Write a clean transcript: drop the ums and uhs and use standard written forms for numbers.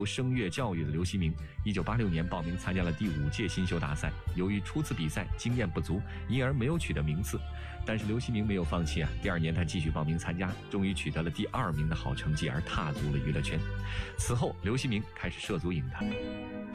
声乐教育的刘锡明，1986年报名参加了第5届新秀大赛，由于初次比赛经验不足，因而没有取得名次。但是刘锡明没有放弃啊，第2年他继续报名参加，终于取得了第2名的好成绩，而踏足了娱乐圈。此后，刘锡明开始涉足影坛。